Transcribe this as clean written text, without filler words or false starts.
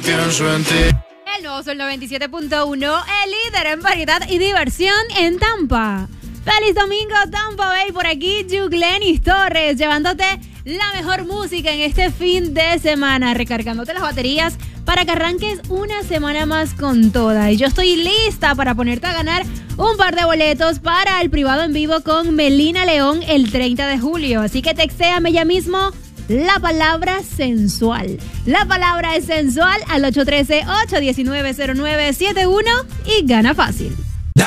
pienso en ti. El nuevo Sol 97.1, el líder en variedad y diversión en Tampa. ¡Feliz domingo, Tampa Bay! Por aquí, Juglenis Torres, llevándote la mejor música en este fin de semana, recargándote las baterías para que arranques una semana más con toda. Y yo estoy lista para ponerte a ganar un par de boletos para el privado en vivo con Melina León el 30 de julio. Así que textéame ya mismo la palabra sensual. La palabra es sensual al 813-819-0971 y gana fácil.